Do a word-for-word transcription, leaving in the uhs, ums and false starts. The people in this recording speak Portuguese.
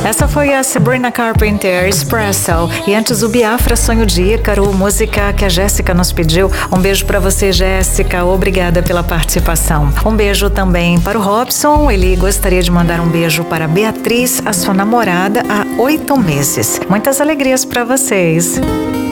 Essa foi a Sabrina Carpenter, Espresso. E antes o Biafra, Sonho de Ícaro, música que a Jéssica nos pediu. Um beijo pra você, Jéssica. Obrigada pela participação. Um beijo também para o Robson. Ele gostaria de mandar um beijo para Beatriz, a sua namorada há oito meses. Muitas alegrias pra vocês.